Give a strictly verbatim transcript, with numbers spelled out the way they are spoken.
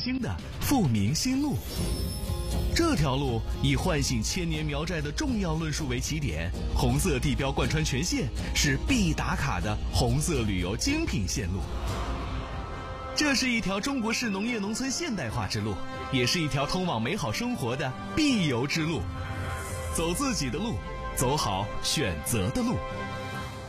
兴的富民新路。这条路以唤醒千年苗寨的重要论述为起点，红色地标贯穿全线，是必打卡的红色旅游精品线路。这是一条中国式农业农村现代化之路，也是一条通往美好生活的必游之路。走自己的路，走好选择的路。